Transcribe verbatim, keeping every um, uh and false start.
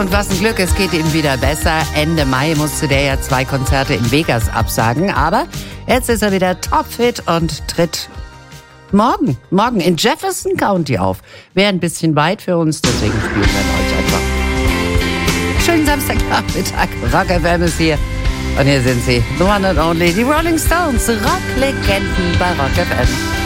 Und was ein Glück, es geht ihm wieder besser. Ende Mai musste der ja zwei Konzerte in Vegas absagen. Aber jetzt ist er wieder topfit und tritt morgen, morgen in Jefferson County auf. Wäre ein bisschen weit für uns, deswegen spielen wir euch einfach. Schönen Samstagnachmittag. Rock F M ist hier. Und hier sind sie, the one and only, die Rolling Stones, Rocklegenden bei Rock F M.